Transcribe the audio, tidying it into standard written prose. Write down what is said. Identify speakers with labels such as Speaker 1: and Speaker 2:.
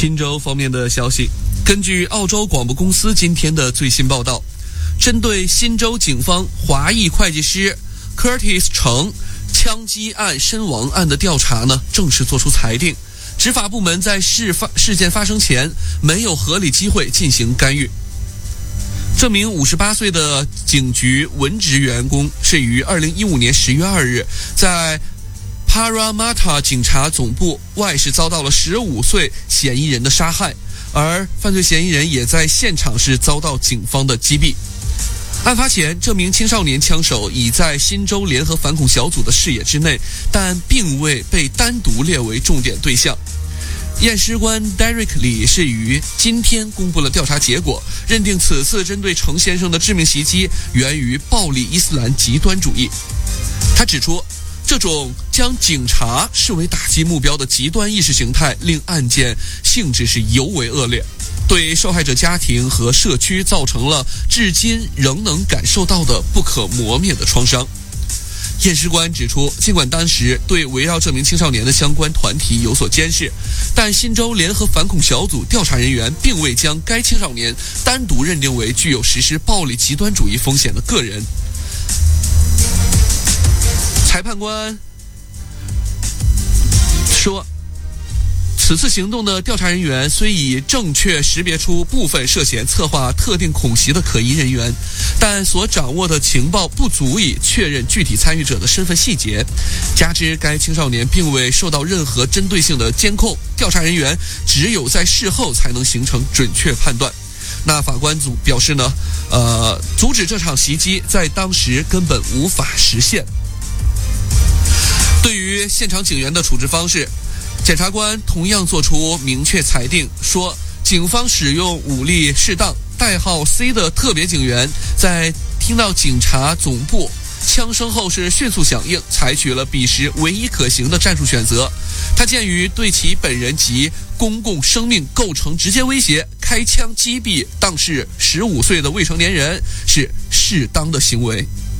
Speaker 1: 新州方面的消息，根据澳洲广播公司今天的最新报道，针对新州警方华裔会计师 Curtis 程枪击案身亡案的调查呢，正式作出裁定。执法部门在事件发生前没有合理机会进行干预。这名58岁的警局文职员工是于2015年10月2日在Parramatta 警察总部外是遭到了15岁嫌疑人的杀害，而犯罪嫌疑人也在现场是遭到警方的击毙。案发前，这名青少年枪手已在新州联合反恐小组的视野之内，但并未被单独列为重点对象。验尸官 Derek 李是于今天公布了调查结果，认定此次针对程先生的致命袭击源于暴力伊斯兰极端主义。他指出，这种将警察视为打击目标的极端意识形态令案件性质是尤为恶劣，对受害者家庭和社区造成了至今仍能感受到的不可磨灭的创伤。验尸官指出，尽管当时对围绕这名青少年的相关团体有所监视，但新州联合反恐小组调查人员并未将该青少年单独认定为具有实施暴力极端主义风险的个人。裁判官说，此次行动的调查人员虽已正确识别出部分涉嫌策划特定恐袭的可疑人员，但所掌握的情报不足以确认具体参与者的身份细节，加之该青少年并未受到任何针对性的监控，调查人员只有在事后才能形成准确判断。那法官组表示呢，阻止这场袭击在当时根本无法实现。对于现场警员的处置方式，检察官同样作出明确裁定，说警方使用武力适当，代号 C 的特别警员在听到警察总部枪声后是迅速响应，采取了彼时唯一可行的战术选择。他鉴于对其本人及公共生命构成直接威胁，开枪击毙当时15岁的未成年人是适当的行为。